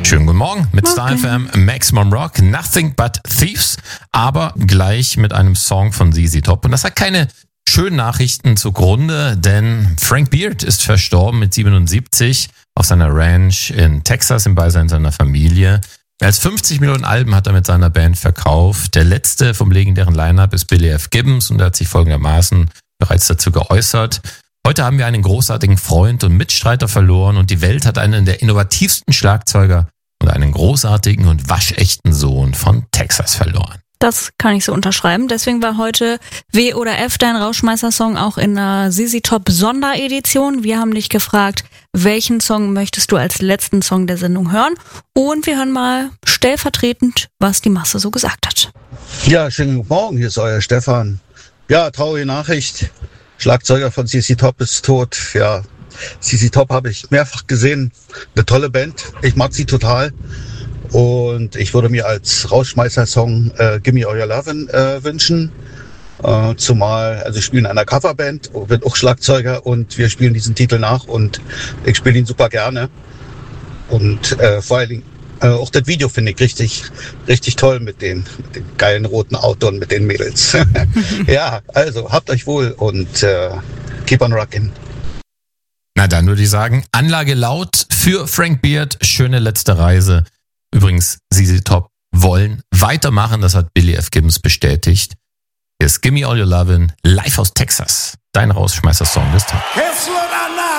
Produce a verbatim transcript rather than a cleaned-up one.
Schönen guten Morgen mit Star F M, Maximum Rock, Nothing But Thieves, aber gleich mit einem Song von Z Z Top. Und das hat keine schönen Nachrichten zugrunde, denn Frank Beard ist verstorben mit siebenundsiebzig auf seiner Ranch in Texas im Beisein seiner Familie. Mehr als fünfzig Millionen Alben hat er mit seiner Band verkauft. Der letzte vom legendären Line-Up ist Billy F. Gibbons und er hat sich folgendermaßen bereits dazu geäußert. Heute haben wir einen großartigen Freund und Mitstreiter verloren und die Welt hat einen der innovativsten Schlagzeuger und einen großartigen und waschechten Sohn von Texas verloren. Das kann ich so unterschreiben. Deswegen war heute W oder F dein Rauschmeißer-Song auch in der Z Z Top Sonderedition. Wir haben dich gefragt, welchen Song möchtest du als letzten Song der Sendung hören? Und wir hören mal stellvertretend, was die Masse so gesagt hat. Ja, schönen guten Morgen, hier ist euer Stefan. Ja, traurige Nachricht. Schlagzeuger von Z Z Top ist tot. Ja, Z Z Top habe ich mehrfach gesehen. Eine tolle Band. Ich mag sie total. Und ich würde mir als Rausschmeißer-Song äh, Gimme All Your Lovin' äh, wünschen. Äh, zumal, also ich spiele in einer Coverband, bin auch Schlagzeuger und wir spielen diesen Titel nach und ich spiele ihn super gerne. Und äh, vor allen Dingen äh, auch das Video finde ich richtig, richtig toll mit dem, mit dem geilen roten Auto und mit den Mädels. Ja, also habt euch wohl und äh, keep on rockin'. Na dann würde ich sagen, Anlage laut für Frank Beard, schöne letzte Reise. Übrigens, Z Z Top wollen weitermachen, das hat Billy F. Gibbons bestätigt. Hier ist Gimme All Your Lovin', live aus Texas, dein Rausschmeißer-Song des Tages.